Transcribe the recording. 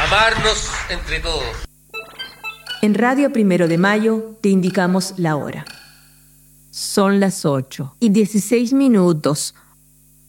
amarnos entre todos. En Radio 1 de Mayo te indicamos la hora. Son las 8:16.